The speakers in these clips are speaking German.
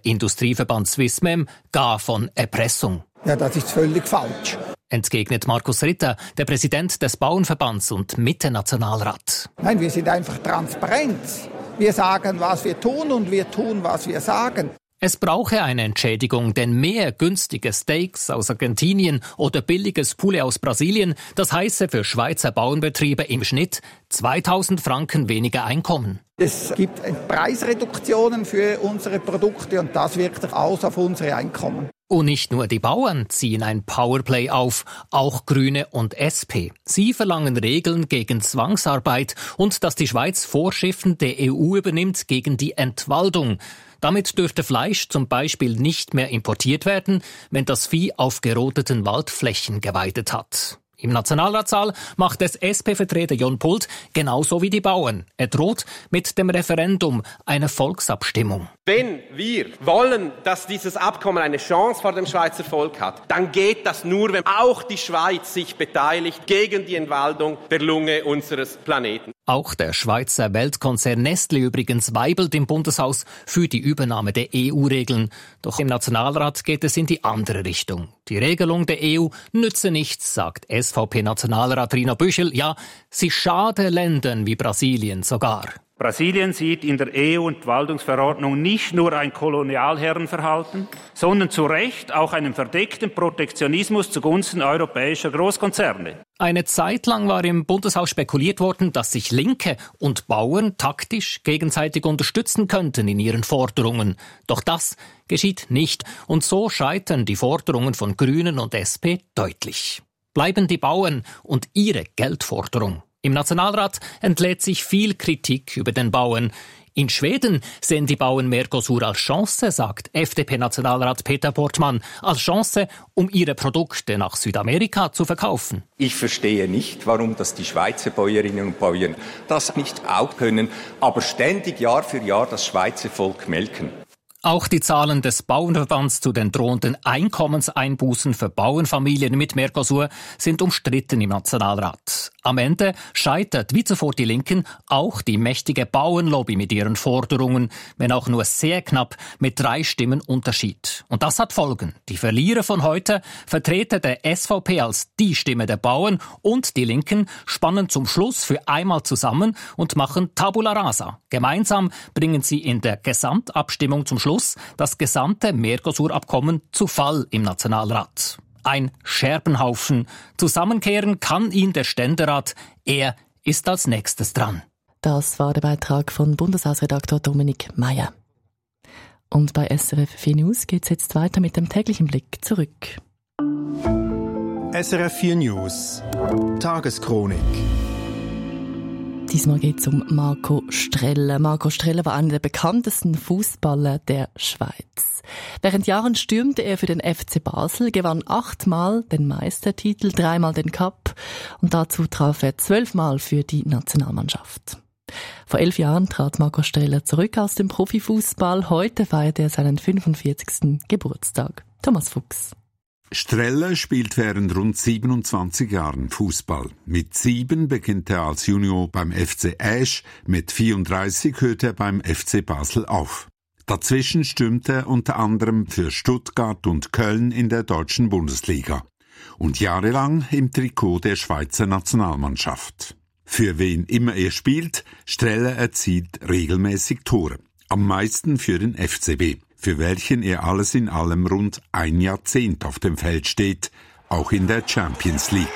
Industrieverband Swissmem gar von Erpressung. Ja, das ist völlig falsch. Entgegnet Markus Ritter, der Präsident des Bauernverbands und Mitte-Nationalrat. Nein, wir sind einfach transparent. Wir sagen, was wir tun und wir tun, was wir sagen. Es brauche eine Entschädigung, denn mehr günstige Steaks aus Argentinien oder billiges Poulet aus Brasilien, das heiße für Schweizer Bauernbetriebe im Schnitt 2000 Franken weniger Einkommen. Es gibt Preisreduktionen für unsere Produkte und das wirkt sich aus auf unsere Einkommen. Und nicht nur die Bauern ziehen ein Powerplay auf, auch Grüne und SP. Sie verlangen Regeln gegen Zwangsarbeit und dass die Schweiz Vorschriften der EU übernimmt gegen die Entwaldung. Damit dürfte Fleisch zum Beispiel nicht mehr importiert werden, wenn das Vieh auf gerodeten Waldflächen geweidet hat. Im Nationalratssaal macht es SP-Vertreter John Pult genauso wie die Bauern. Er droht mit dem Referendum, einer Volksabstimmung. Wenn wir wollen, dass dieses Abkommen eine Chance vor dem Schweizer Volk hat, dann geht das nur, wenn auch die Schweiz sich beteiligt gegen die Entwaldung der Lunge unseres Planeten. Auch der Schweizer Weltkonzern Nestlé übrigens weibelt im Bundeshaus für die Übernahme der EU-Regeln. Doch im Nationalrat geht es in die andere Richtung. Die Regelung der EU nütze nichts, sagt SVP-Nationalrat Rino Büchel. Ja, sie schade Ländern wie Brasilien sogar. Brasilien sieht in der EU-Entwaldungsverordnung nicht nur ein Kolonialherrenverhalten, sondern zu Recht auch einen verdeckten Protektionismus zugunsten europäischer Großkonzerne. Eine Zeit lang war im Bundeshaus spekuliert worden, dass sich Linke und Bauern taktisch gegenseitig unterstützen könnten in ihren Forderungen. Doch das geschieht nicht. Und so scheitern die Forderungen von Grünen und SP deutlich. Bleiben die Bauern und ihre Geldforderung. Im Nationalrat entlädt sich viel Kritik über den Bauern. In Schweden sehen die Bauern Mercosur als Chance, sagt FDP-Nationalrat Peter Portmann, als Chance, um ihre Produkte nach Südamerika zu verkaufen. Ich verstehe nicht, warum das die Schweizer Bäuerinnen und Bauern das nicht auch können, aber ständig Jahr für Jahr das Schweizer Volk melken. Auch die Zahlen des Bauernverbands zu den drohenden Einkommenseinbußen für Bauernfamilien mit Mercosur sind umstritten im Nationalrat. Am Ende scheitert wie zuvor die Linken auch die mächtige Bauernlobby mit ihren Forderungen, wenn auch nur sehr knapp mit 3 Stimmen Unterschied. Und das hat Folgen. Die Verlierer von heute, Vertreter der SVP als die Stimme der Bauern und die Linken, spannen zum Schluss für einmal zusammen und machen Tabula Rasa. Gemeinsam bringen sie in der Gesamtabstimmung zum Schluss das gesamte Mercosur-Abkommen zu Fall im Nationalrat. Ein Scherbenhaufen. Zusammenkehren kann ihn der Ständerat. Er ist als nächstes dran. Das war der Beitrag von Bundeshausredaktor Dominik Meyer. Und bei SRF 4 News geht es jetzt weiter mit dem täglichen Blick zurück. SRF 4 News Tageschronik. Diesmal geht es um Marco Streller. Marco Streller war einer der bekanntesten Fußballer der Schweiz. Während Jahren stürmte er für den FC Basel, gewann 8-mal den Meistertitel, 3-mal den Cup und dazu traf er 12-mal für die Nationalmannschaft. Vor 11 Jahren trat Marco Streller zurück aus dem Profifußball. Heute feiert er seinen 45. Geburtstag. Thomas Fuchs. Streller spielt während rund 27 Jahren Fußball. Mit 7 beginnt er als Junior beim FC Asch, mit 34 hört er beim FC Basel auf. Dazwischen stürmt er unter anderem für Stuttgart und Köln in der deutschen Bundesliga und jahrelang im Trikot der Schweizer Nationalmannschaft. Für wen immer er spielt, Streller erzielt regelmäßig Tore, am meisten für den FCB, für welchen er alles in allem rund ein Jahrzehnt auf dem Feld steht, auch in der Champions League.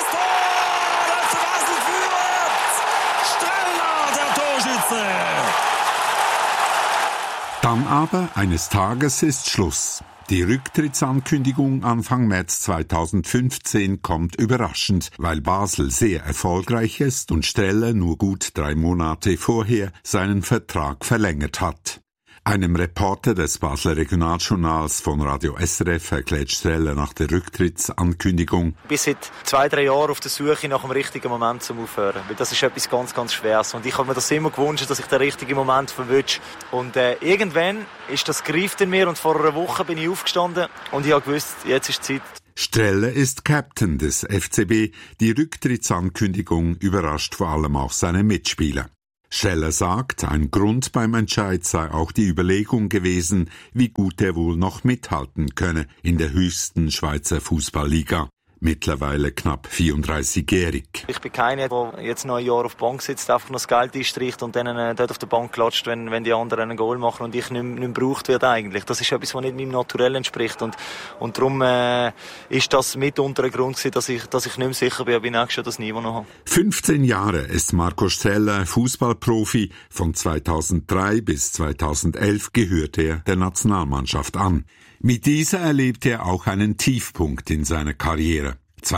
Dann aber, eines Tages ist Schluss. Die Rücktrittsankündigung Anfang März 2015 kommt überraschend, weil Basel sehr erfolgreich ist und Streller nur gut 3 Monate vorher seinen Vertrag verlängert hat. Einem Reporter des Basler Regionaljournals von Radio SRF erklärt Streller nach der Rücktrittsankündigung: Bis seit 2-3 Jahren auf der Suche nach dem richtigen Moment zum Aufhören. Weil das ist etwas ganz, ganz Schweres. Und ich habe mir das immer gewünscht, dass ich den richtigen Moment verwünsche. Und irgendwann ist das gereift in mir und vor einer Woche bin ich aufgestanden und ich habe gewusst, jetzt ist Zeit. Streller ist Captain des FCB. Die Rücktrittsankündigung überrascht vor allem auch seine Mitspieler. Streller sagt, ein Grund beim Entscheid sei auch die Überlegung gewesen, wie gut er wohl noch mithalten könne in der höchsten Schweizer Fußballliga. Mittlerweile knapp 34-jährig. Ich bin keiner, der jetzt noch ein Jahr auf der Bank sitzt, einfach noch das Geld einstreicht und dann dort auf der Bank klatscht, wenn die anderen ein Goal machen und ich nicht mehr gebraucht werde eigentlich. Das ist etwas, was nicht meinem Naturell entspricht. Und darum ist das mitunter ein Grund gewesen, dass ich nicht mehr sicher bin, ob ich nächstes Jahr das Niveau noch habe. 15 Jahre ist Marco Streller Fußballprofi. Von 2003 bis 2011 gehörte er der Nationalmannschaft an. Mit dieser erlebte er auch einen Tiefpunkt in seiner Karriere.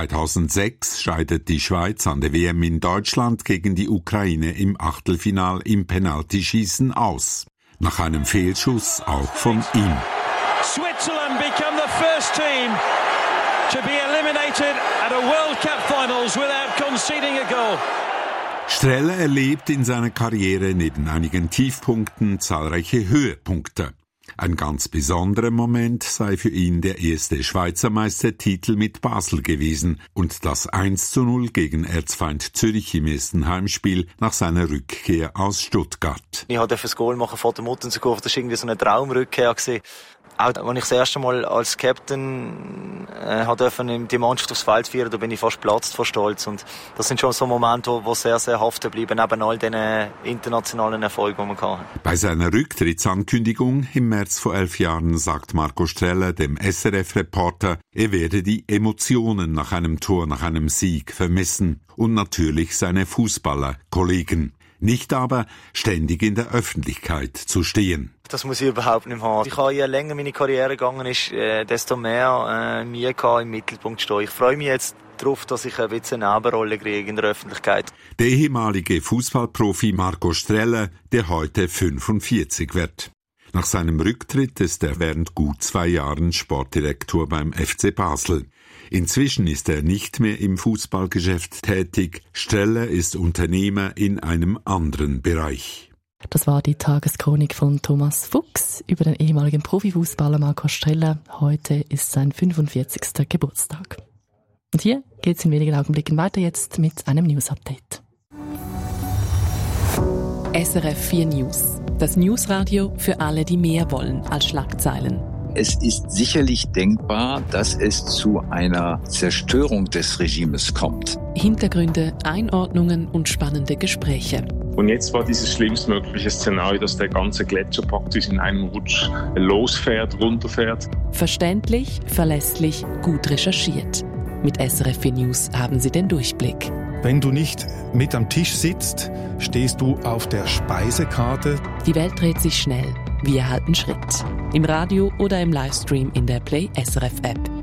2006 scheidet die Schweiz an der WM in Deutschland gegen die Ukraine im Achtelfinal im Penaltyschießen aus. Nach einem Fehlschuss auch von ihm. Switzerland become the first team to be eliminated at a World Cup Finals without conceding a goal. Streller erlebt in seiner Karriere neben einigen Tiefpunkten zahlreiche Höhepunkte. Ein ganz besonderer Moment sei für ihn der erste Schweizer Meistertitel mit Basel gewesen und das 1:0 gegen Erzfeind Zürich im ersten Heimspiel nach seiner Rückkehr aus Stuttgart. Ich durfte das Goal machen vor der Muttenzukunft. Das war irgendwie so eine Traumrückkehr gewesen. Auch als ich das erste Mal als Captain durfte die Mannschaft aufs Feld führen, da bin ich fast geplatzt vor Stolz. Und das sind schon so Momente, die sehr, sehr haften bleiben, neben all den internationalen Erfolgen, die man hatte. Bei seiner Rücktrittsankündigung im März vor 11 Jahren sagt Marco Streller dem SRF-Reporter, er werde die Emotionen nach einem Tor, nach einem Sieg vermissen und natürlich seine Fußballerkollegen. Nicht aber ständig in der Öffentlichkeit zu stehen. Das muss ich überhaupt nicht haben. Ich habe, je länger meine Karriere gegangen ist, desto mehr Mühe gehabt, im Mittelpunkt zu stehen. Ich freue mich jetzt darauf, dass ich ein bisschen eine Nebenrolle kriege in der Öffentlichkeit. Der ehemalige Fußballprofi Marco Streller, der heute 45 wird. Nach seinem Rücktritt ist er während gut 2 Jahren Sportdirektor beim FC Basel. Inzwischen ist er nicht mehr im Fußballgeschäft tätig. Streller ist Unternehmer in einem anderen Bereich. Das war die Tageschronik von Thomas Fuchs über den ehemaligen Profifußballer Marco Streller. Heute ist sein 45. Geburtstag. Und hier geht es in wenigen Augenblicken weiter jetzt mit einem News-Update. SRF 4 News. Das Newsradio für alle, die mehr wollen als Schlagzeilen. Es ist sicherlich denkbar, dass es zu einer Zerstörung des Regimes kommt. Hintergründe, Einordnungen und spannende Gespräche. Und jetzt war dieses schlimmstmögliche Szenario, dass der ganze Gletscher praktisch in einem Rutsch losfährt, runterfährt. Verständlich, verlässlich, gut recherchiert. Mit SRF 4 News haben Sie den Durchblick. Wenn du nicht mit am Tisch sitzt, stehst du auf der Speisekarte. Die Welt dreht sich schnell. Wir halten Schritt. Im Radio oder im Livestream in der Play SRF App.